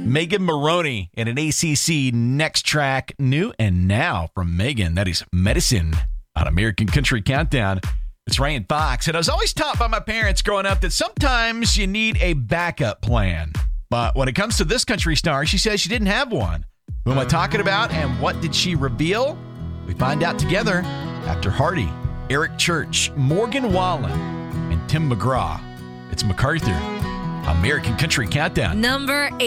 Megan Maroney in an ACC Next Track new and now from Megan. That is Medicine on American Country Countdown. It's Ryan Fox. And I was always taught by my parents growing up that sometimes you need a backup plan. But when it comes to this country star, she says she didn't have one. Who am I talking about and what did she reveal? We find out together after Hardy, Eric Church, Morgan Wallen, and Tim McGraw. It's MacArthur, American Country Countdown. Number 8.